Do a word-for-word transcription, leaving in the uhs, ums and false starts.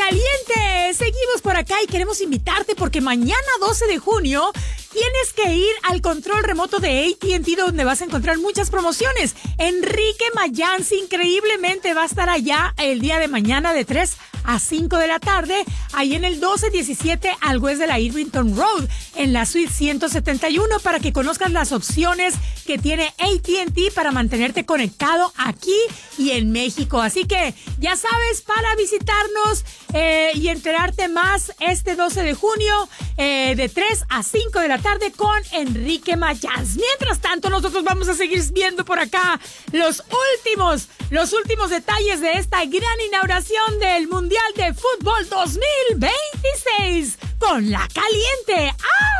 Caliente, seguimos por acá y queremos invitarte porque mañana doce de junio tienes que ir al control remoto de A T and T donde vas a encontrar muchas promociones. Enrique Mayans increíblemente va a estar allá el día de mañana de tres a cinco de la tarde, ahí en el doce diecisiete al West de la Irvington Road, en la suite ciento setenta y uno, para que conozcas las opciones que tiene A T and T para mantenerte conectado aquí y en México. Así que ya sabes, para visitarnos eh, y enterarte más este doce de junio eh, de tres a cinco de la tarde con Enrique Mayans. Mientras tanto, nosotros vamos a seguir viendo por acá los últimos, los últimos detalles de esta gran inauguración del Mundial de Fútbol dos mil veintiséis con La Caliente. ¡Ah!